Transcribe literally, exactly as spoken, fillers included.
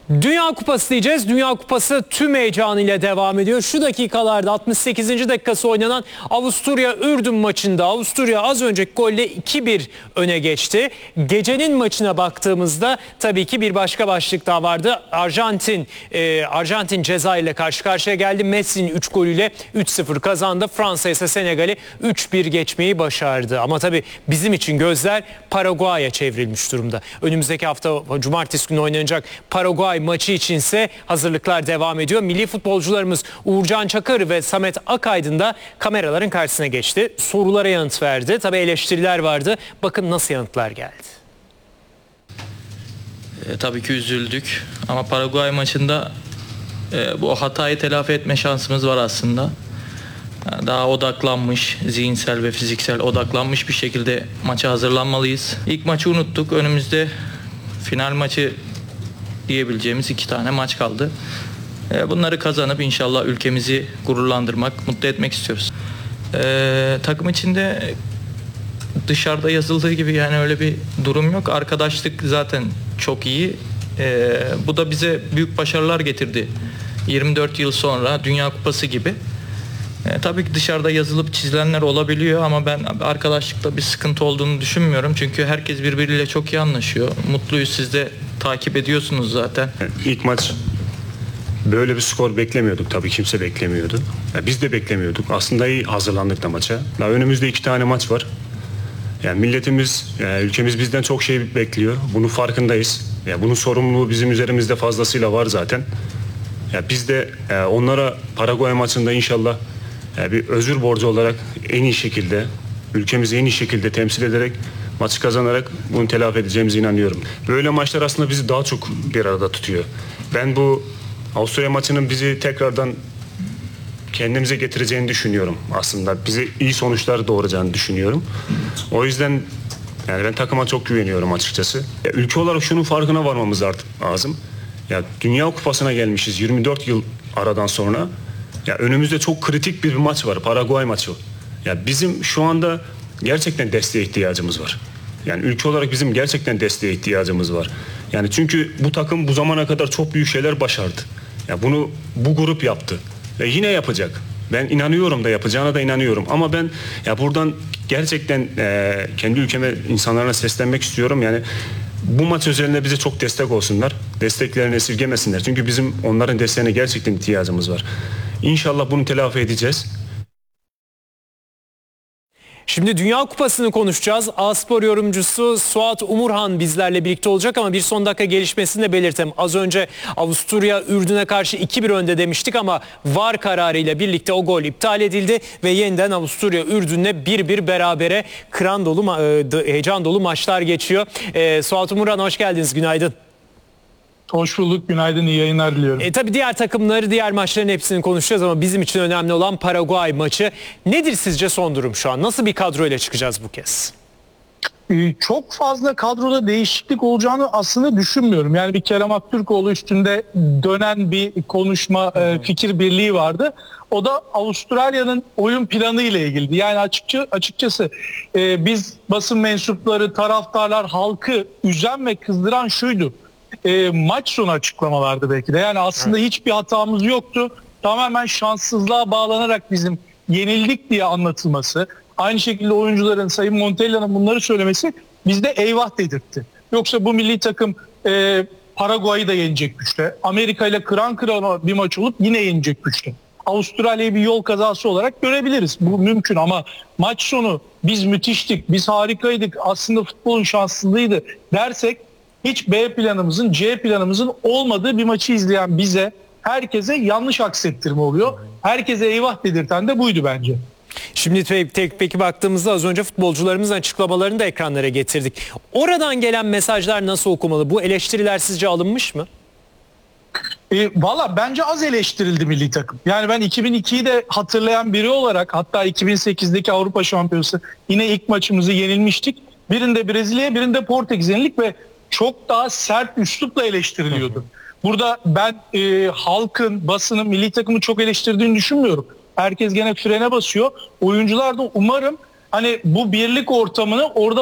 Dünya Kupası diyeceğiz. Dünya Kupası tüm heyecanıyla devam ediyor. Şu dakikalarda altmış sekizinci dakikası oynanan Avusturya-Ürdün maçında Avusturya az önceki golle iki bir öne geçti. Gecenin maçına baktığımızda tabii ki bir başka başlık daha vardı. Arjantin e, Arjantin Cezayir ile karşı karşıya geldi. Messi'nin üç golüyle üç sıfır kazandı. Fransa ise Senegal'i üç bir geçmeyi başardı. Ama tabii bizim için gözler Paraguay'a çevrilmiş durumda. Önümüzdeki hafta cumartesi günü oynanacak Paraguay maçı içinse hazırlıklar devam ediyor. Milli futbolcularımız Uğurcan Çakır ve Samet Akaydın da kameraların karşısına geçti. Sorulara yanıt verdi. Tabii eleştiriler vardı. Bakın nasıl yanıtlar geldi. E, tabii ki üzüldük ama Paraguay maçında e, bu hatayı telafi etme şansımız var aslında. Daha odaklanmış, zihinsel ve fiziksel odaklanmış bir şekilde maça hazırlanmalıyız. İlk maçı unuttuk. Önümüzde final maçı diyebileceğimiz iki tane maç kaldı. Bunları kazanıp inşallah ülkemizi gururlandırmak, mutlu etmek istiyoruz. Ee, takım içinde dışarıda yazıldığı gibi yani öyle bir durum yok. Arkadaşlık zaten çok iyi. Ee, bu da bize büyük başarılar getirdi. yirmi dört yıl sonra Dünya Kupası gibi. E, tabii ki dışarıda yazılıp çizilenler olabiliyor ama ben arkadaşlıkta bir sıkıntı olduğunu düşünmüyorum. Çünkü herkes birbiriyle çok iyi anlaşıyor. Mutluyuz, siz de takip ediyorsunuz zaten. İlk maç böyle bir skor beklemiyorduk, tabii kimse beklemiyordu. Ya biz de beklemiyorduk. Aslında iyi hazırlandık da maça. Daha önümüzde iki tane maç var. Yani milletimiz, yani ülkemiz bizden çok şey bekliyor. Bunun farkındayız. Ya bunun sorumluluğu bizim üzerimizde fazlasıyla var zaten. Ya biz de e, onlara Paraguay maçında inşallah e, bir özür borcu olarak en iyi şekilde, ülkemizi en iyi şekilde temsil ederek, maçı kazanarak bunu telafi edeceğimize inanıyorum. Böyle maçlar aslında bizi daha çok bir arada tutuyor. Ben bu Avusturya maçının bizi tekrardan kendimize getireceğini düşünüyorum aslında. Bize iyi sonuçlar doğuracağını düşünüyorum. O yüzden yani ben takıma çok güveniyorum açıkçası. Ya, ülke olarak şunun farkına varmamız artık lazım. Ya Dünya Kupası'na gelmişiz yirmi dört yıl aradan sonra. Ya önümüzde çok kritik bir maç var, Paraguay maçı. Ya bizim şu anda gerçekten desteğe ihtiyacımız var. Yani ülke olarak bizim gerçekten desteğe ihtiyacımız var. Yani çünkü bu takım bu zamana kadar çok büyük şeyler başardı. Ya bunu bu grup yaptı ve yine yapacak. Ben inanıyorum da yapacağına da inanıyorum. Ama ben ya buradan gerçekten e, kendi ülkeme, insanlarına seslenmek istiyorum. Yani bu maç özelinde bize çok destek olsunlar. Desteklerini esirgemesinler. Çünkü bizim onların desteğine gerçekten ihtiyacımız var. İnşallah bunu telafi edeceğiz. Şimdi Dünya Kupası'nı konuşacağız. A-Spor yorumcusu Suat Umurhan bizlerle birlikte olacak ama bir son dakika gelişmesini de belirtelim. Az önce Avusturya Ürdün'e karşı iki bir önde demiştik ama V A R kararıyla birlikte o gol iptal edildi ve yeniden Avusturya Ürdün'le bir bir berabere kıran dolu, heyecan dolu maçlar geçiyor. Ee, Suat Umurhan hoş geldiniz, günaydın. Hoş bulduk, günaydın, iyi yayınlar diliyorum. E, tabii diğer takımları, diğer maçların hepsini konuşacağız ama bizim için önemli olan Paraguay maçı. Nedir sizce son durum şu an? Nasıl bir kadroyla çıkacağız bu kez? Ee, çok fazla kadroda değişiklik olacağını aslında düşünmüyorum. Yani bir Kerem Aktürkoğlu üstünde dönen bir konuşma, e, fikir birliği vardı. O da Avustralya'nın oyun planı ile ilgili. Yani açıkça, açıkçası e, biz basın mensupları, taraftarlar, halkı üzen ve kızdıran şuydu. E, maç sonu açıklamalardı belki de. Yani aslında evet, hiçbir hatamız yoktu. Tamamen şanssızlığa bağlanarak bizim yenildik diye anlatılması. Aynı şekilde oyuncuların, Sayın Montella'nın bunları söylemesi bizde eyvah dedirtti. Yoksa bu milli takım e, Paraguay'ı da yenecek güçte. Amerika ile kıran kırana bir maç olup yine yenecek güçte. Avustralya'yı bir yol kazası olarak görebiliriz. Bu mümkün ama maç sonu biz müthiştik, biz harikaydık, aslında futbolun şanssızlığıydı dersek hiç B planımızın, C planımızın olmadığı bir maçı izleyen bize, herkese yanlış aksettirme oluyor. Herkese eyvah dedirten de buydu bence. Şimdi tek, tek, peki baktığımızda az önce futbolcularımızın açıklamalarını da ekranlara getirdik. Oradan gelen mesajlar nasıl okumalı? Bu eleştiriler sizce alınmış mı? E, Valla bence az eleştirildi milli takım. Yani ben iki bin ikiyi de hatırlayan biri olarak, hatta iki bin sekizdeki Avrupa Şampiyonası yine ilk maçımızı yenilmiştik. Birinde Brezilya, birinde Portekiz yenildik ve çok daha sert üslupla eleştiriliyordu. Burada ben e, halkın, basının milli takımı çok eleştirdiğini düşünmüyorum. Herkes gene frene basıyor. Oyuncular da umarım hani bu birlik ortamını orada